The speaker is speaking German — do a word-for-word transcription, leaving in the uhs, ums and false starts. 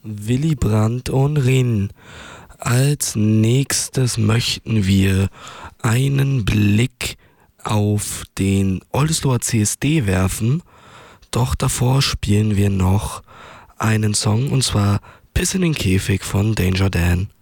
Willy Brandt und Rin. Als nächstes möchten wir einen Blick auf den Oldesloher C S D werfen. Doch davor spielen wir noch einen Song, und zwar Piss in den Käfig von Danger Dan.